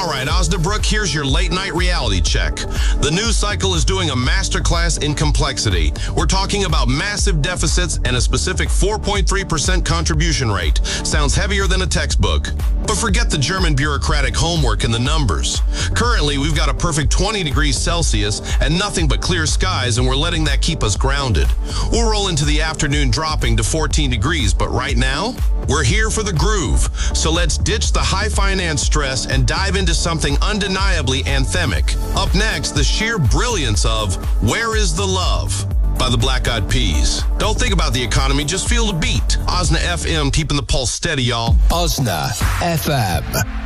All right, Osnabrück, here's your late-night reality check. The news cycle is doing a masterclass in complexity. We're talking about massive deficits and a specific 4.3% contribution rate. Sounds heavier than a textbook. But forget the German bureaucratic homework and the numbers. Currently, we've got a perfect 20 degrees Celsius and nothing but clear skies, and we're letting that keep us grounded. We'll roll into the afternoon dropping to 14 degrees, but right now, we're here for the groove. So let's ditch the high finance stress and dive into something undeniably anthemic. Up next, the sheer brilliance of Where is the Love by the Black Eyed Peas. Don't think about the economy, just feel the beat. Osna FM, keeping the pulse steady, y'all. Osna FM.